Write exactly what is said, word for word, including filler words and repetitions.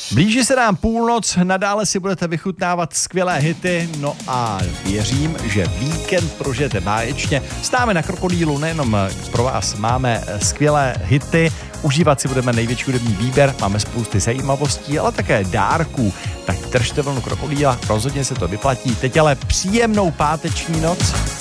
Blíží se nám půlnoc, nadále si budete vychutnávat skvělé hity, no a věřím, že víkend prožijete báječně. S námi na Krokodýlu nejenom pro vás máme skvělé hity, užívat si budeme největší hudební výběr, máme spousty zajímavostí, ale také dárků. Tak držte vlnu Krokodýla, rozhodně se to vyplatí. Teď ale příjemnou páteční noc.